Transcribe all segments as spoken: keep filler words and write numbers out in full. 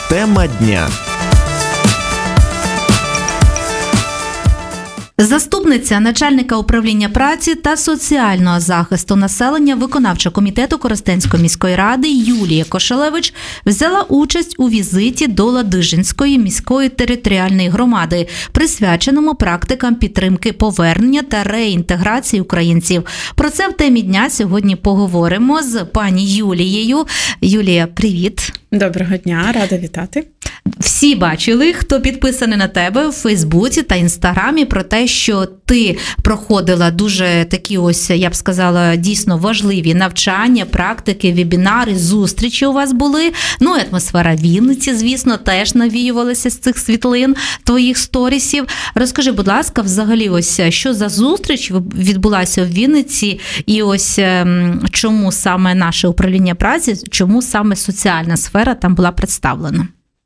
Тема дня. Заступниця начальника управління праці та соціального захисту населення виконавчого комітету Коростенської міської ради Юлія Кошелевич взяла участь у візиті до Ладижинської міської територіальної громади, присвяченому практикам підтримки повернення та реінтеграції українців. Про це в темі дня сьогодні поговоримо з пані Юлією. Юлія, привіт! Доброго дня, рада вітати. Всі бачили, хто підписаний на тебе в Фейсбуці та Інстаграмі, про те, що ти проходила дуже такі ось, я б сказала, дійсно важливі навчання, практики, вебінари, зустрічі у вас були. Ну, атмосфера Вінниці, звісно, теж навіювалася з цих світлин твоїх сторісів. Розкажи, будь ласка, взагалі, ось що за зустріч відбулася в Вінниці і ось чому саме наше управління праці, чому саме соціальна сфера там була представлена?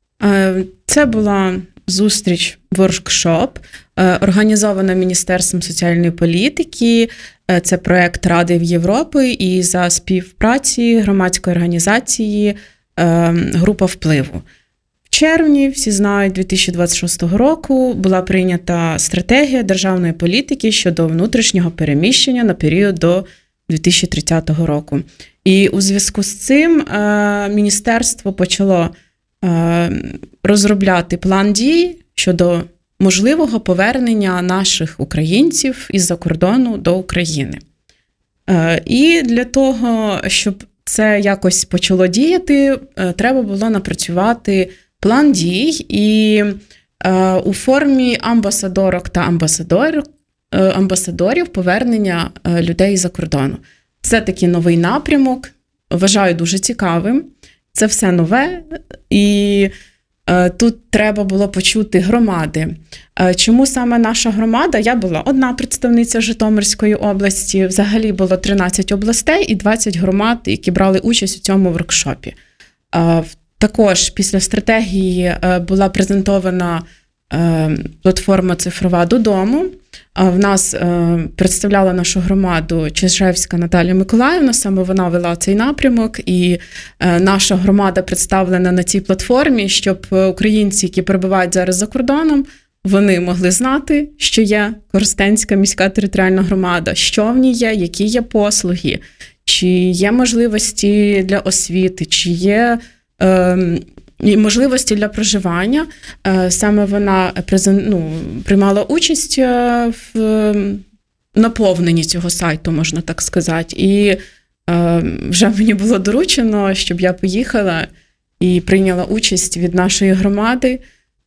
Це була зустріч, воркшоп, організована Міністерством соціальної політики. Це проєкт Ради в Європі і за співпраці громадської організації «Група впливу». В червні, всі знають, дві тисячі двадцять шостого року була прийнята стратегія державної політики щодо внутрішнього переміщення на період до дві тисячі тридцятого року. І у зв'язку з цим міністерство почало розробляти план дій щодо можливого повернення наших українців із-за кордону до України. І для того, щоб це якось почало діяти, треба було напрацювати план дій і у формі амбасадорок та амбасадорів, амбасадорів повернення людей із-за кордону. Це такий новий напрямок, вважаю дуже цікавим. Це все нове, і е, тут треба було почути громади. Е, чому саме наша громада? Я була одна представниця Житомирської області, взагалі було тринадцять областей і двадцять громад, які брали участь у цьому воркшопі. Е, також після стратегії е, була презентована е, платформа «Цифрова додому». В нас представляла нашу громаду Чижевська Наталія Миколаївна, саме вона вела цей напрямок, і наша громада представлена на цій платформі, щоб українці, які перебувають зараз за кордоном, вони могли знати, що є Коростенська міська територіальна громада, що в ній є, які є послуги, чи є можливості для освіти, чи є і можливості для проживання. Саме вона ну, приймала участь в наповненні цього сайту, можна так сказати. І вже мені було доручено, щоб я поїхала і прийняла участь від нашої громади.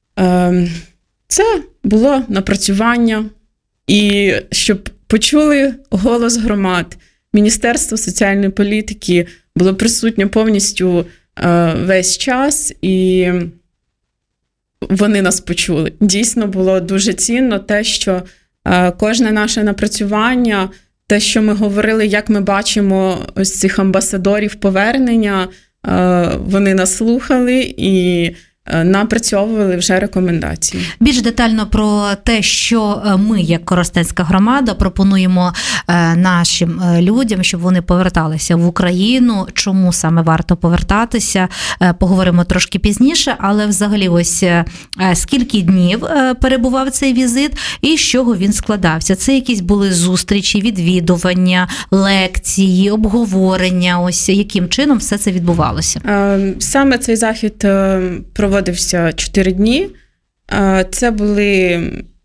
Це було напрацювання. І щоб почули голос громад, Міністерство соціальної політики було присутнє повністю весь час, і вони нас почули. Дійсно, було дуже цінно те, що кожне наше напрацювання, те, що ми говорили, як ми бачимо ось цих амбасадорів повернення, вони нас слухали і напрацьовували вже рекомендації. Більш детально про те, що ми, як Коростенська громада, пропонуємо нашим людям, щоб вони поверталися в Україну, чому саме варто повертатися, поговоримо трошки пізніше, але взагалі ось скільки днів перебував цей візит і з чого він складався? Це якісь були зустрічі, відвідування, лекції, обговорення, ось яким чином все це відбувалося? Саме цей захід проводився Проводився чотири дні. Це були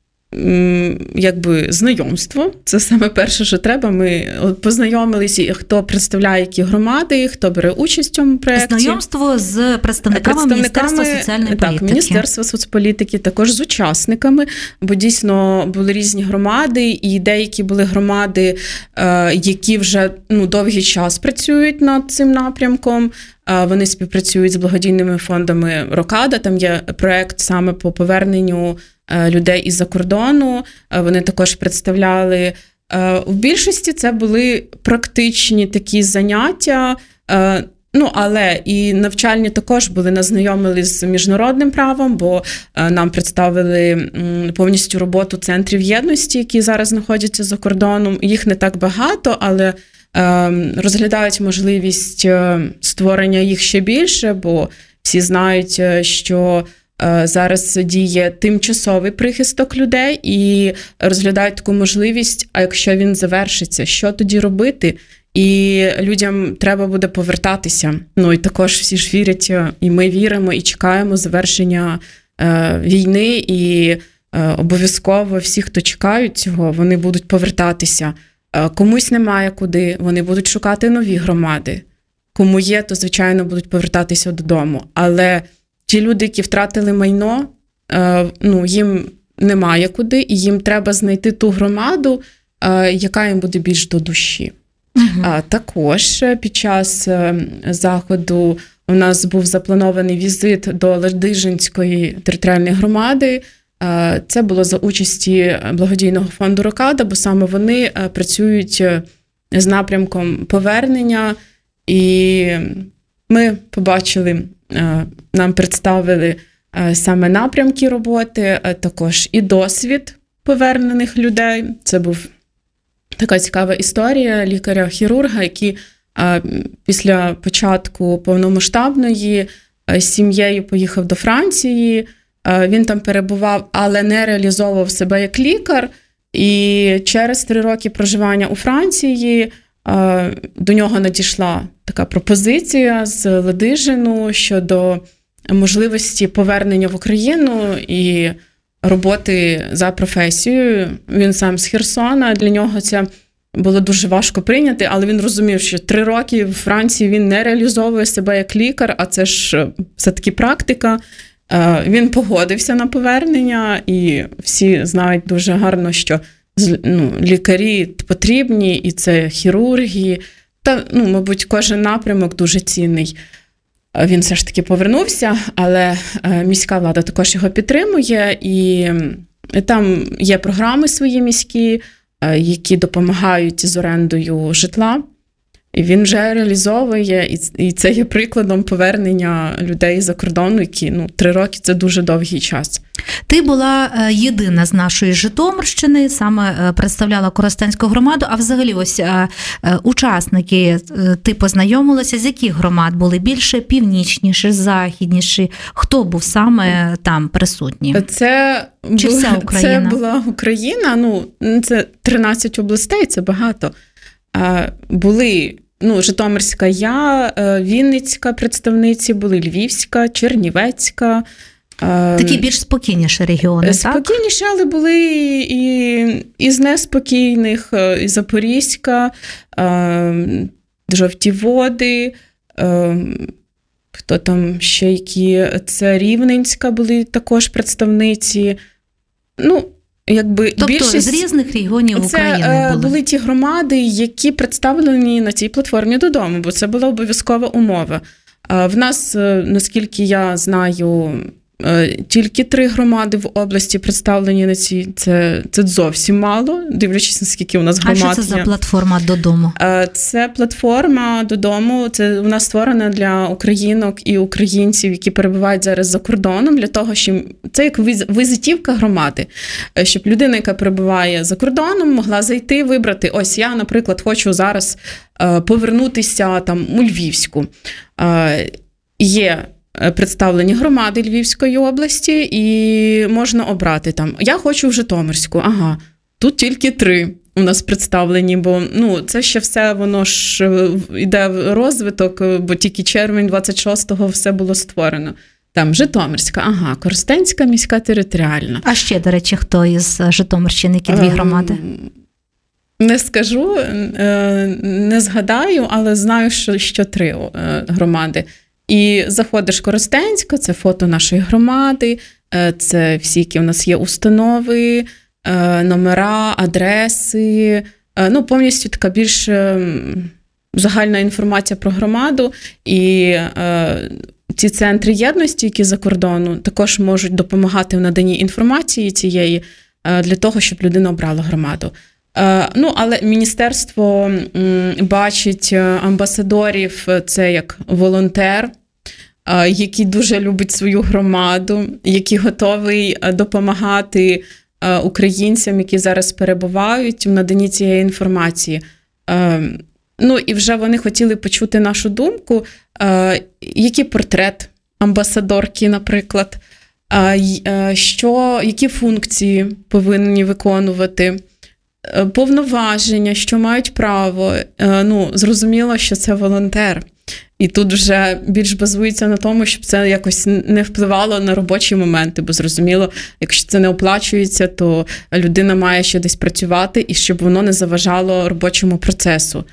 якби знайомство. Це саме перше, що треба. Ми познайомилися, хто представляє які громади, хто бере участь в цьому проєкті. Знайомство з представниками, представниками Міністерства соціальної так, політики. Міністерства соцполітики, також з учасниками, бо дійсно були різні громади, і деякі були громади, які вже ну, довгий час працюють над цим напрямком. Вони співпрацюють з благодійними фондами «Рокада», там є проєкт саме по поверненню людей із-за кордону. Вони також представляли. В більшості це були практичні такі заняття, ну, але і навчальні також були, назнайомили з міжнародним правом, бо нам представили повністю роботу центрів єдності, які зараз знаходяться за кордоном. Їх не так багато, але розглядають можливість створення їх ще більше, бо всі знають, що зараз діє тимчасовий прихисток людей і розглядають таку можливість, а якщо він завершиться, що тоді робити? І людям треба буде повертатися. Ну і також всі ж вірять, і ми віримо, і чекаємо завершення е, війни, і е, обов'язково всі, хто чекають цього, вони будуть повертатися. Е, комусь немає куди, вони будуть шукати нові громади. Кому є, то, звичайно, будуть повертатися додому. Але ті люди, які втратили майно, е, ну, їм немає куди, і їм треба знайти ту громаду, е, яка їм буде більш до душі. Uh-huh. А також під час заходу у нас був запланований візит до Ладижинської територіальної громади. Це було за участі благодійного фонду «Рокада», бо саме вони працюють з напрямком повернення. І ми побачили, нам представили саме напрямки роботи, також і досвід повернених людей. Це був така цікава історія лікаря-хірурга, який а, після початку повномасштабної а, з сім'єю поїхав до Франції. А, він там перебував, але не реалізовував себе як лікар. І через три роки проживання у Франції а, до нього надійшла така пропозиція з Ладижину щодо можливості повернення в Україну і роботи за професією. Він сам з Херсона, для нього це було дуже важко прийняти, але він розумів, що три роки в Франції він не реалізовує себе як лікар, а це ж все-таки практика. Він погодився на повернення, і всі знають дуже гарно, що ну, лікарі потрібні, і це хірурги, та, ну, мабуть, кожен напрямок дуже цінний. Він все ж таки повернувся, але міська влада також його підтримує, і там є програми свої міські, які допомагають з орендою житла. І він вже реалізовує, і це є прикладом повернення людей за кордону, які, ну, три роки – це дуже довгий час. Ти була єдина з нашої Житомирщини, саме представляла Коростенську громаду, а взагалі ось учасники, ти познайомилася, з яких громад були більше, північніші, західніші? Хто був саме там присутній? Це, Чи була, вся Україна? Це була Україна, ну, це тринадцять областей, це багато. Були, ну, Житомирська я, Вінницька представниці, були Львівська, Чернівецька. Такі більш спокійніші регіони, спокійніші, так? Спокійніші, але були і, і з неспокійних, і Запорізька, Жовті Води, хто там ще які, це Рівненська були також представниці. Ну, якби тобто більшість, з різних регіонів це, України були? були ті громади, які представлені на цій платформі «Додому», бо це була обов'язкова умова. В нас, наскільки я знаю, тільки три громади в області представлені на цій. Це, це зовсім мало, дивлячись, наскільки у нас громад є. А що це за платформа «Додому»? Це платформа «Додому», це вона створена для українок і українців, які перебувають зараз за кордоном, для того, щоб це як візитівка громади, щоб людина, яка перебуває за кордоном, могла зайти, вибрати, ось я, наприклад, хочу зараз повернутися там у Львівську. Є представлені громади Львівської області, і можна обрати там, я хочу в Житомирську, ага, тут тільки три у нас представлені, бо, ну, це ще все, воно ж йде в розвиток, бо тільки червень двадцять шостого все було створено. Там Житомирська, ага, Коростенська міська територіальна. А ще, до речі, хто із Житомирщини, які дві громади? Не скажу, не згадаю, але знаю, що, що три громади. І заходиш Коростенська, це фото нашої громади, це всі, які у нас є установи, номера, адреси, ну, повністю така більш загальна інформація про громаду. І ці центри єдності, які за кордону, також можуть допомагати в наданні інформації цієї для того, щоб людина обрала громаду. Ну, але міністерство бачить амбасадорів це як волонтер, який дуже любить свою громаду, який готовий допомагати українцям, які зараз перебувають в наданні цієї інформації. Ну, і вже вони хотіли почути нашу думку, який портрет амбасадорки, наприклад, що, які функції повинні виконувати, повноваження, що мають право. Ну, зрозуміло, що це волонтер. І тут вже більш базується на тому, щоб це якось не впливало на робочі моменти, бо зрозуміло, якщо це не оплачується, то людина має ще десь працювати, і щоб воно не заважало робочому процесу.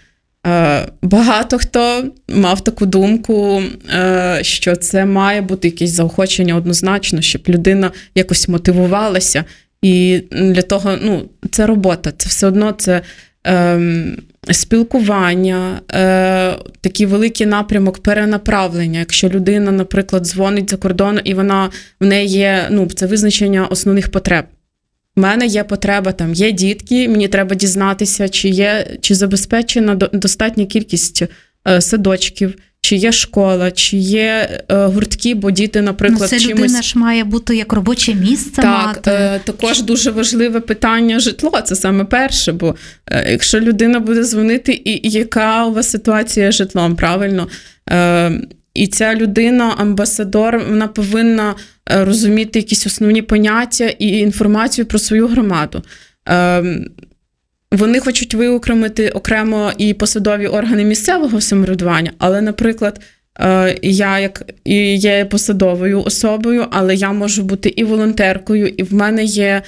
Багато хто мав таку думку, що це має бути якесь заохочення однозначно, щоб людина якось мотивувалася. І для того, ну, це робота, це все одно це ем, спілкування, е, такий великий напрямок перенаправлення. Якщо людина, наприклад, дзвонить за кордону, і вона, в неї є, ну, це визначення основних потреб. У мене є потреба, там, є дітки, мені треба дізнатися, чи є, чи забезпечена достатня кількість е, садочків, чи є школа, чи є е, гуртки, бо діти, наприклад, ну, це чимось... людина ж має бути як робоче місце так, мати. Так, е, також дуже важливе питання житло, це саме перше, бо е, якщо людина буде дзвонити, і, і яка у вас ситуація з житлом, правильно? Е, і ця людина, амбасадор, вона повинна е, розуміти якісь основні поняття і інформацію про свою громаду. Е, Вони хочуть виокремити окремо і посадові органи місцевого самоврядування, але, наприклад, я як і є посадовою особою, але я можу бути і волонтеркою, і в мене є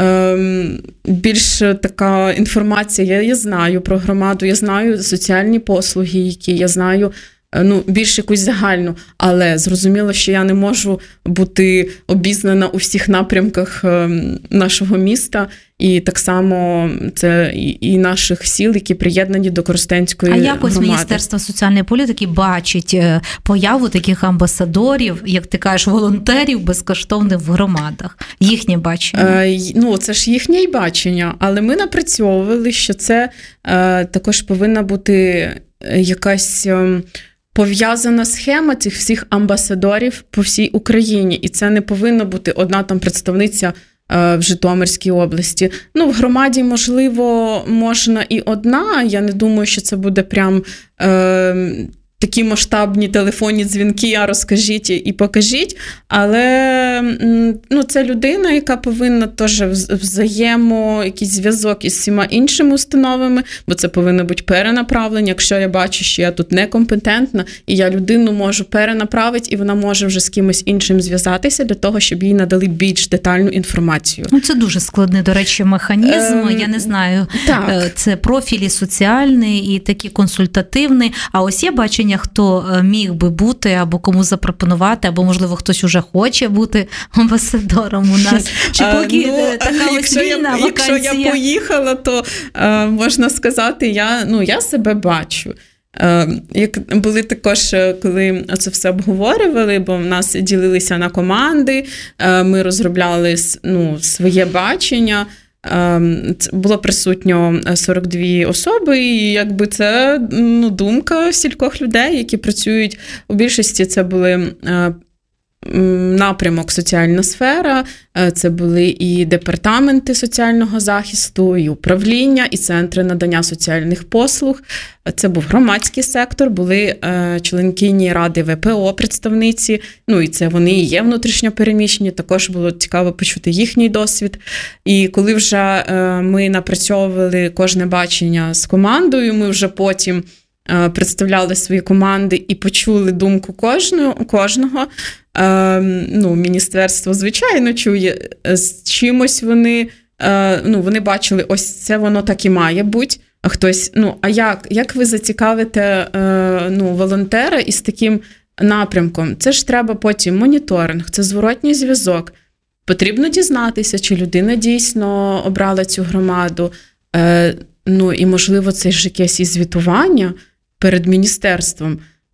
ем, більш така інформація, я, я знаю про громаду, я знаю соціальні послуги, які я знаю, ну, більш якусь загальну, але зрозуміло, що я не можу бути обізнана у всіх напрямках нашого міста, і так само це і наших сіл, які приєднані до Коростенської громади. А якось Міністерство соціальної політики бачить появу таких амбасадорів, як ти кажеш, волонтерів безкоштовних в громадах? Їхнє бачення? Е, ну, це ж їхнє бачення, але ми напрацьовували, що це е, також повинна бути якась пов'язана схема цих всіх амбасадорів по всій Україні. І це не повинна бути одна там представниця е, в Житомирській області. Ну, в громаді, можливо, можна і одна. Я не думаю, що це буде прям е, такі масштабні телефонні дзвінки, а розкажіть і покажіть. Але ну, це людина, яка повинна теж взаємо якийсь зв'язок із всіма іншими установами, бо це повинно бути перенаправлення. Якщо я бачу, що я тут некомпетентна, і я людину можу перенаправити, і вона може вже з кимось іншим зв'язатися для того, щоб їй надали більш детальну інформацію. Ну, це дуже складний, до речі, механізм. Ем, я не знаю, так. Це профілі соціальний і такий консультативний. А ось є бачення, хто міг би бути, або кому запропонувати, або, можливо, хтось уже хоче бути амбасадором у нас. Чи поки ну, така ось вільна вакансія? Якщо я поїхала, то е, можна сказати, я, ну, я себе бачу. Е, як були також, коли це все обговорювали, бо в нас ділилися на команди, е, ми розробляли ну, своє бачення. Було присутньо сорок дві особи, і якби це ну, думка стількох людей, які працюють. У більшості це були напрямок соціальна сфера, це були і департаменти соціального захисту, і управління, і центри надання соціальних послуг. Це був громадський сектор, були членкині ради ВПО, представниці, ну і це вони і є внутрішньо переміщені, також було цікаво почути їхній досвід. І коли вже ми напрацьовували кожне бачення з командою, ми вже потім представляли свої команди і почули думку кожного, кожного. Ну, міністерство, звичайно, чує, з чимось вони, ну, вони бачили, ось це воно так і має бути. А хтось, ну, а як? Як ви зацікавите ну, волонтера із таким напрямком? Це ж треба потім моніторинг, це зворотній зв'язок. Потрібно дізнатися, чи людина дійсно обрала цю громаду. Ну, і, можливо, це ж якесь і звітування перед міністерством.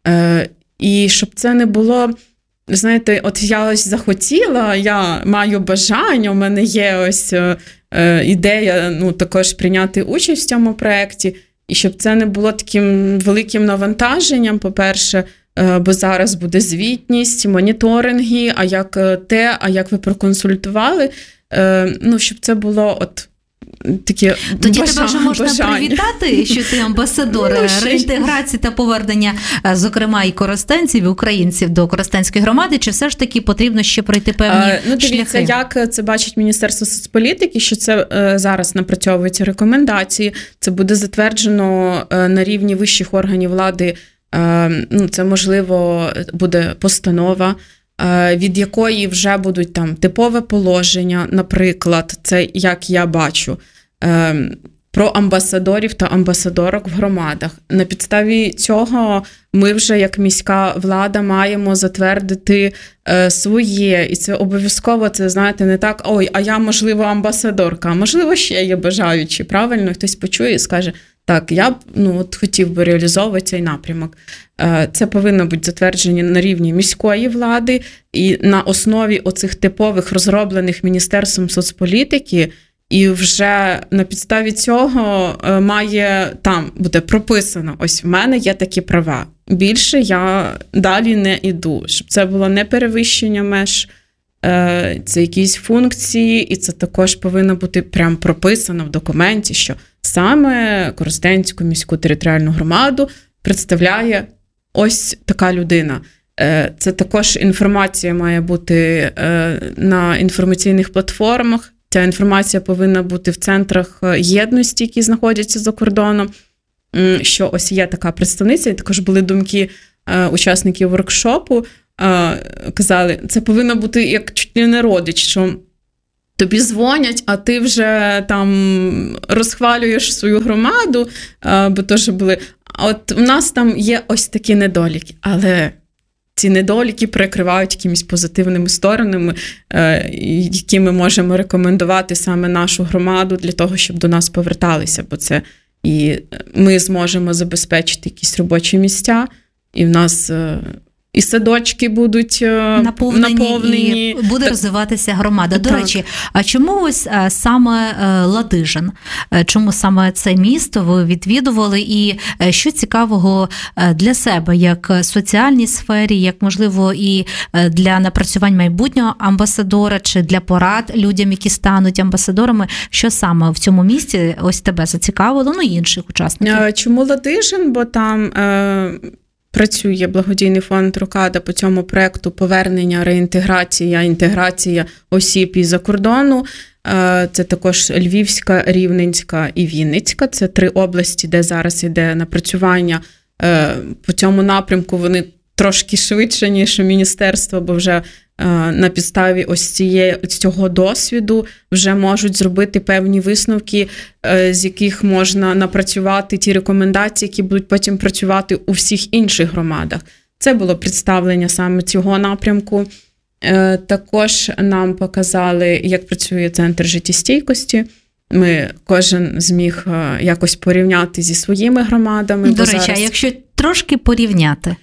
І щоб це не було... Знаєте, от я ось захотіла, я маю бажання, у мене є ось е, ідея, ну, також прийняти участь в цьому проєкті, і щоб це не було таким великим навантаженням, по-перше, е, бо зараз буде звітність, моніторинги, а як те, а як ви проконсультували, е, ну, щоб це було от такі Тоді бажа, тебе вже можна бажання. привітати, що ти амбасадор Ну, ще... реінтеграції та повернення, зокрема, і коростенців, і українців до Коростенської громади, чи все ж таки потрібно ще пройти певні а, ну, дивіться, шляхи? як це бачить Міністерство соцполітики, що це е, зараз напрацьовуються рекомендації, це буде затверджено е, на рівні вищих органів влади, е, ну, це, можливо, буде постанова, е, від якої вже будуть там типове положення, наприклад, це як я бачу, е, про амбасадорів та амбасадорок в громадах. На підставі цього ми вже, як міська влада, маємо затвердити е, своє. І це обов'язково, це, знаєте, не так, ой, а я, можливо, амбасадорка, а можливо, ще є бажаючі. Правильно, хтось почує і скаже, так, я б ну, от хотів би реалізовувати цей напрямок. Е, це повинно бути затвердження на рівні міської влади, і на основі оцих типових, розроблених Міністерством соцполітики, і вже на підставі цього має там буде прописано, ось в мене є такі права. Більше я далі не йду, щоб це було не перевищення меж, це якісь функції, і це також повинно бути прям прописано в документі, що саме Коростенську міську територіальну громаду представляє ось така людина. Це також інформація має бути на інформаційних платформах. Ця інформація повинна бути в центрах єдності, які знаходяться за кордоном, що ось є така представниця, і також були думки учасників воркшопу, казали, це повинно бути як чуть не родич, що тобі дзвонять, а ти вже там розхвалюєш свою громаду, бо теж були, от у нас там є ось такі недоліки, але ці недоліки перекривають якимись позитивними сторонами, які ми можемо рекомендувати саме нашу громаду для того, щоб до нас поверталися, бо це і ми зможемо забезпечити якісь робочі місця, і в нас і садочки будуть наповнені, наповнені. І буде так розвиватися громада. До так. речі, а чому ось саме Ладижин? Чому саме це місто ви відвідували? І що цікавого для себе, як в соціальній сфері, як, можливо, і для напрацювань майбутнього амбасадора, чи для порад людям, які стануть амбасадорами? Що саме в цьому місті ось тебе зацікавило, ну і інших учасників? Чому Ладижин? Бо там працює благодійний фонд «Рокада» по цьому проєкту повернення, реінтеграція, інтеграція осіб із-за кордону. Це також Львівська, Рівненська і Вінницька. Це три області, де зараз йде напрацювання. По цьому напрямку вони трошки швидше, ніж міністерство, бо вже на підставі ось цієї, цього досвіду вже можуть зробити певні висновки, з яких можна напрацювати ті рекомендації, які будуть потім працювати у всіх інших громадах. Це було представлення саме цього напрямку. Також нам показали, як працює центр життєстійкості. Ми кожен зміг якось порівняти зі своїми громадами. До речі, зараз... а якщо трошки порівняти?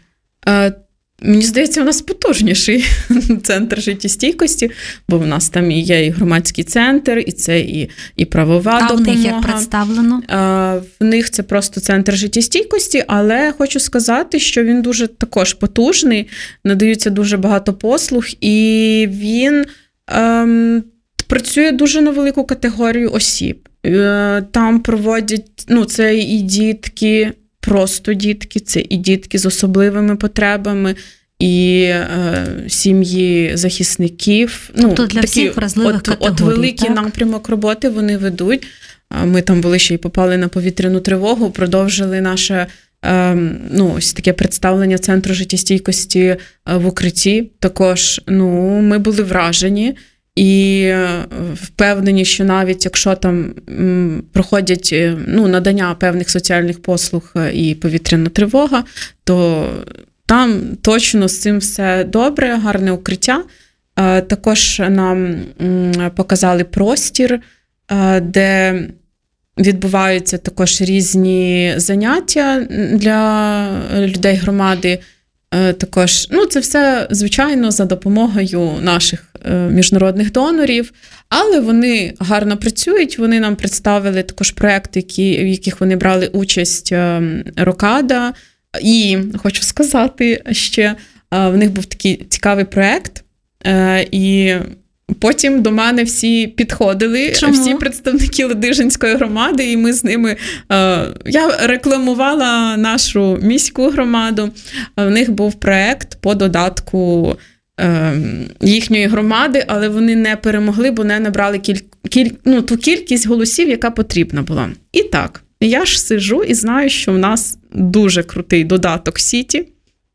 Мені здається, у нас потужніший центр життєстійкості, бо в нас там і є і громадський центр, і це і, і правова а допомога. А в них як представлено? А, в них це просто центр життєстійкості, але хочу сказати, що він дуже також потужний, надаються дуже багато послуг, і він ем, працює дуже на велику категорію осіб. Е, там проводять, ну, це і дітки, просто дітки, це і дітки з особливими потребами, і е, сім'ї захисників. Тобто ну, для такі, всіх вразливих от, категорій, от великий так? напрямок роботи вони ведуть. Ми там були ще й попали на повітряну тривогу, продовжили наше е, ну, ось таке представлення Центру життєстійкості в укритті. Також ну, ми були вражені. І впевнені, що навіть якщо там проходять ну, надання певних соціальних послуг і повітряна тривога, то там точно з цим все добре, гарне укриття. Також нам показали простір, де відбуваються також різні заняття для людей громади. Також, ну, це все, звичайно, за допомогою наших міжнародних донорів, але вони гарно працюють, вони нам представили також проекти, які, в яких вони брали участь Рокада, і хочу сказати ще, в них був такий цікавий проект, і потім до мене всі підходили, Чому? всі представники Ладижинської громади, і ми з ними, е, я рекламувала нашу міську громаду, в них був проект по додатку е, їхньої громади, але вони не перемогли, бо не набрали кіль, кіль, ну, ту кількість голосів, яка потрібна була. І так, я ж сиджу і знаю, що в нас дуже крутий додаток Сіті,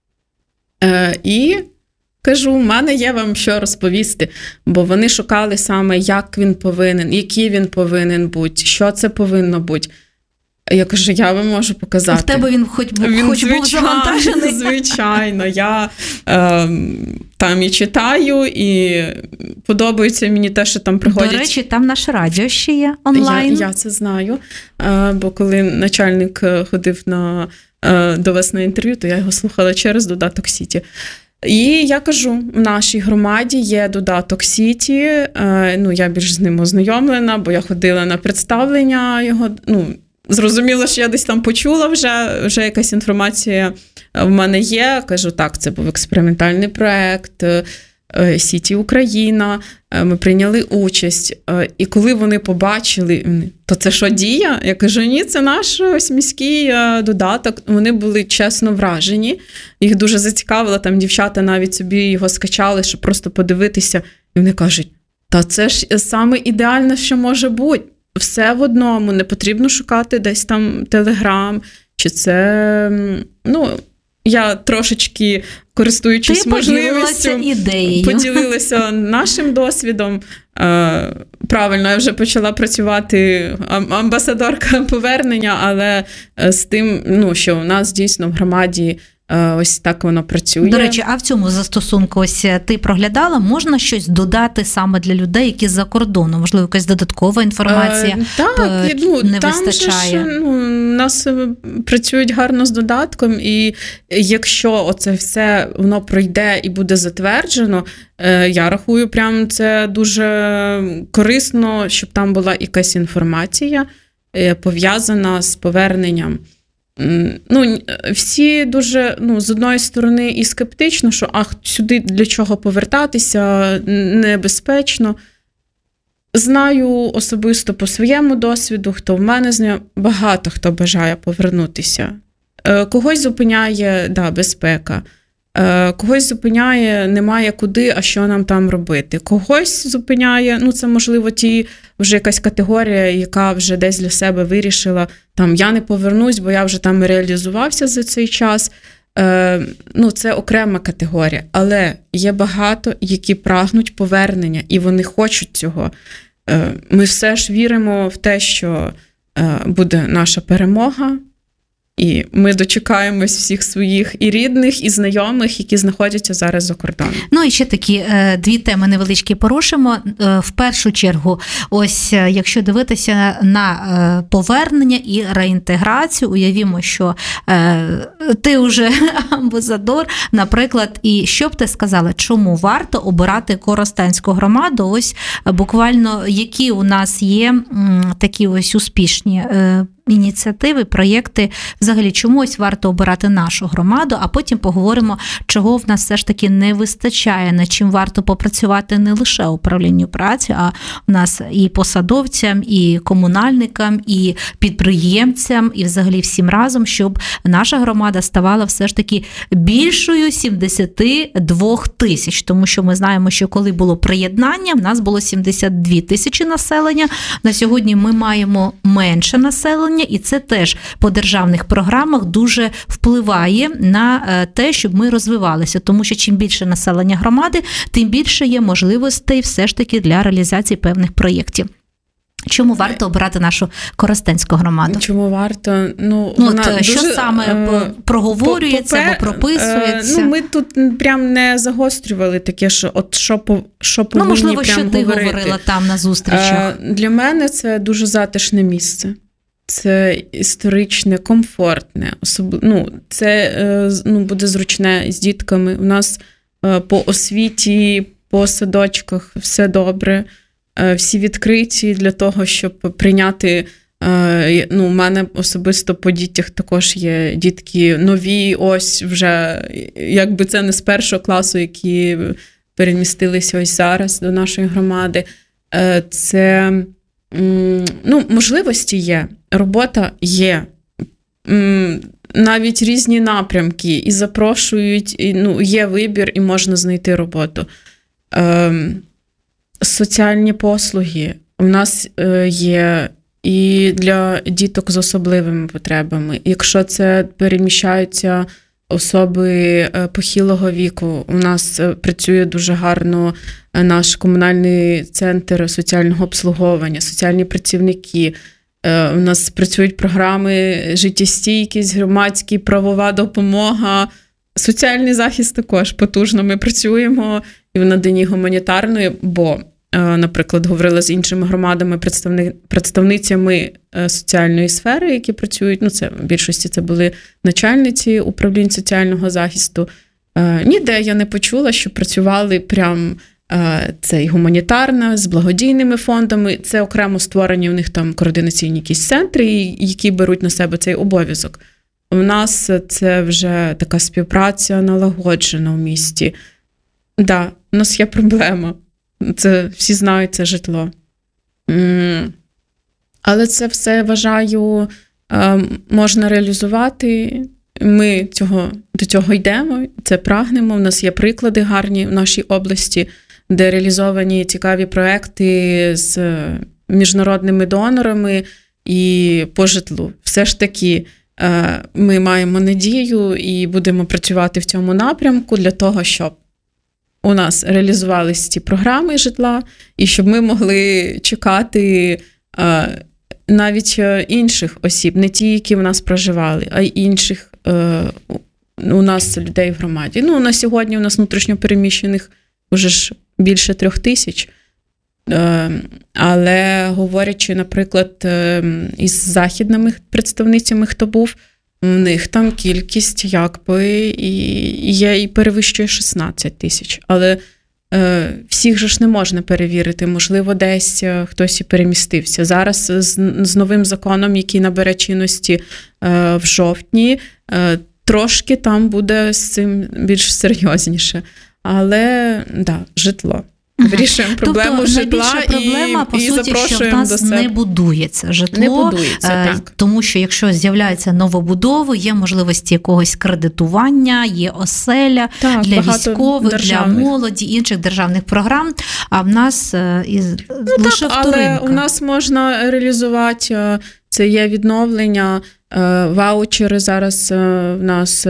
е, і кажу, в мене є вам що розповісти, бо вони шукали саме, як він повинен, який він повинен бути, що це повинно бути. Я кажу, я вам можу показати. В тебе він хоч, він, хоч був завантажений? Звичайно, я е, там і читаю, і подобається мені те, що там приходять. До речі, там наше радіо ще є онлайн. Я, я це знаю, е, бо коли начальник ходив на, е, до вас на інтерв'ю, то я його слухала через додаток Сіті. І я кажу, в нашій громаді є додаток Сіті, ну, я більш з ним ознайомлена, бо я ходила на представлення його, ну, зрозуміло, що я десь там почула вже, вже якась інформація в мене є. Кажу, так, це був експериментальний проект, Сіті Україна, ми прийняли участь. І коли вони побачили, то це що, Дія? Я кажу, ні, це наш ось міський додаток. Вони були чесно вражені. Їх дуже зацікавило, там дівчата навіть собі його скачали, щоб просто подивитися. І вони кажуть, та це ж саме ідеальне, що може бути. Все в одному, не потрібно шукати десь там Телеграм, чи це, ну, я трошечки, користуючись Ти можливістю, ідеєю. поділилася нашим досвідом. Правильно, я вже почала працювати амбасадорка повернення, але з тим, ну, що у нас дійсно в громаді ось так воно працює. До речі, а в цьому застосунку ось ти проглядала, можна щось додати саме для людей, які за кордоном? Можливо, якась додаткова інформація е, так, ну, не там вистачає? Же ж, ну, у нас працюють гарно з додатком, і якщо оце все воно пройде і буде затверджено, е, я рахую, прям це дуже корисно, щоб там була якась інформація е, пов'язана з поверненням. Ну, всі дуже, ну, з одної сторони і скептично, що ах, сюди для чого повертатися, небезпечно. Знаю особисто по своєму досвіду, хто в мене знає, багато хто бажає повернутися. Когось зупиняє, да, безпека. Когось зупиняє, немає куди, а що нам там робити. Когось зупиняє, ну це можливо ті вже якась категорія, яка вже десь для себе вирішила, там я не повернусь, бо я вже там реалізувався за цей час. Е, ну це окрема категорія. Але є багато, які прагнуть повернення, і вони хочуть цього. Е, ми все ж віримо в те, що е, буде наша перемога. І ми дочекаємось всіх своїх і рідних, і знайомих, які знаходяться зараз за кордоном. Ну і ще такі е, дві теми невеличкі порушимо. Е, в першу чергу, ось е, якщо дивитися на е, повернення і реінтеграцію, уявімо, що е, ти вже амбасадор, наприклад, і що б ти сказала, чому варто обирати Коростенську громаду? Ось е, буквально які у нас є м, такі ось успішні е, ініціативи, проєкти, взагалі чомусь варто обирати нашу громаду, а потім поговоримо, чого в нас все ж таки не вистачає, над чим варто попрацювати не лише управлінню праці, а в нас і посадовцям, і комунальникам, і підприємцям, і взагалі всім разом, щоб наша громада ставала все ж таки більшою сімдесят два тисяч, тому що ми знаємо, що коли було приєднання, в нас було сімдесят дві тисячі населення, на сьогодні ми маємо менше населення, і це теж по державних програмах дуже впливає на те, щоб ми розвивалися, тому що чим більше населення громади, тим більше є можливостей все ж таки для реалізації певних проєктів. Чому варто обирати нашу Коростенську громаду? Чому варто? Ну, ну вона от, що дуже, саме е, проговорюється або прописується? Е, ну, ми тут прям не загострювали таке, що от що, що повинні ну, можливо, прям що ти говорити. говорила там на зустрічах? Е, для мене це дуже затишне місце. Це історичне, комфортне. Особ... Ну, це ну, буде зручне з дітками. У нас по освіті, по садочках все добре. Всі відкриті для того, щоб прийняти. Ну, у мене особисто по дітях також є дітки нові, ось вже, якби це не з першого класу, які перемістилися ось зараз до нашої громади. Це, ну, можливості є, робота є. Навіть різні напрямки і запрошують, і, ну, є вибір і можна знайти роботу. Соціальні послуги у нас є і для діток з особливими потребами. Якщо це переміщаються особи похилого віку, у нас працює дуже гарно наш комунальний центр соціального обслуговування, соціальні працівники. У нас працюють програми життєстійкість, громадські, правова допомога, соціальний захист також потужно. Ми працюємо і в наданні гуманітарної, бо, наприклад, говорила з іншими громадами, представни, представницями соціальної сфери, які працюють, ну це в більшості це були начальниці управлінь соціального захисту. Ніде я не почула, що працювали прям це і гуманітарна, з благодійними фондами, це окремо створені в них там координаційні якісь центри, які беруть на себе цей обов'язок. У нас це вже така співпраця налагоджена в місті. Так, да, у нас є проблема. Це всі знають, це житло. Але це все, вважаю, можна реалізувати. Ми цього, до цього йдемо, це прагнемо. У нас є приклади гарні в нашій області, де реалізовані цікаві проекти з міжнародними донорами і по житлу. Все ж таки ми маємо надію і будемо працювати в цьому напрямку для того, щоб у нас реалізувалися ці програми житла, і щоб ми могли чекати навіть інших осіб, не ті, які в нас проживали, а й інших у нас людей в громаді. Ну, на сьогодні у нас внутрішньопереміщених вже ж більше трьох тисяч. Але говорячи, наприклад, із західними представницями, хто був, у них там кількість якби і є і перевищує шістнадцять тисяч. Але е, всіх же ж не можна перевірити. Можливо, десь хтось і перемістився. Зараз з, з новим законом, який набере чинності е, в жовтні, е, трошки там буде з цим більш серйозніше. Але, да, житло. Вирішуємо проблему тобто, житла проблема, і, по і суті, запрошуємо що в нас до себе. не будується житло, не будується, так. Тому що якщо з'являються новобудови, є можливості якогось кредитування, є оселя так, для військових, державних. Для молоді, інших державних програм, а в нас із, ну, лише так, вторинка. Але у нас можна реалізувати, це є відновлення, ваучери зараз в нас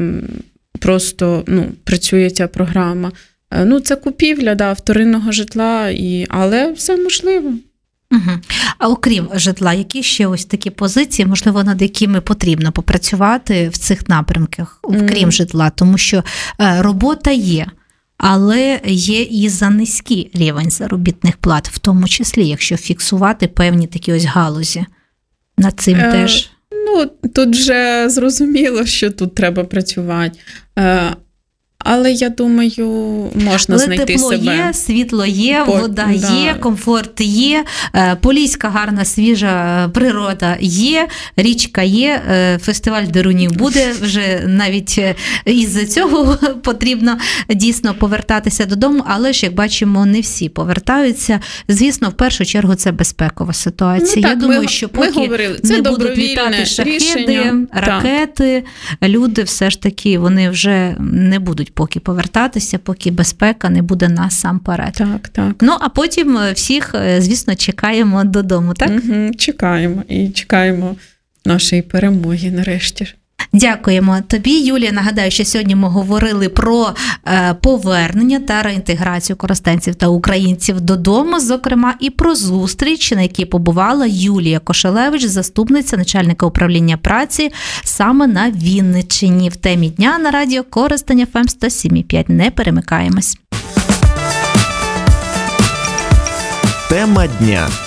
просто ну, працює ця програма. Ну, це купівля, да, вторинного житла, і... але все можливо. Угу. А окрім житла, які ще ось такі позиції, можливо, над якими потрібно попрацювати в цих напрямках, окрім mm. житла? Тому що робота є, але є і за низький рівень заробітних плат, в тому числі, якщо фіксувати певні такі ось галузі. Над цим е, теж? Ну, тут вже зрозуміло, що тут треба працювати. Е, Але, я думаю, можна Але знайти тепло себе. Тепло є, світло є, По, вода да. є, комфорт є, поліська гарна, свіжа природа є, річка є, фестиваль дерунів буде, вже навіть із-за цього потрібно дійсно повертатися додому, але ж, як бачимо, не всі повертаються. Звісно, в першу чергу це безпекова ситуація. Ну, так, я думаю, ми, що поки говорили, не будуть літати шахеди, ракети, так. люди все ж таки, вони вже не будуть поки повертатися, поки безпека не буде насамперед. Так, так. Ну, а потім всіх, звісно, чекаємо додому, так? Угу, чекаємо. І чекаємо нашої перемоги нарешті. Дякуємо тобі, Юлія. Нагадаю, що сьогодні ми говорили про повернення та реінтеграцію коростенців та українців додому, зокрема і про зустріч, на якій побувала Юлія Кошелевич, заступниця начальника управління праці саме на Вінниччині. В темі дня на радіо Коростень еф ем сто сім і п'ять. Не перемикаємось. Тема дня.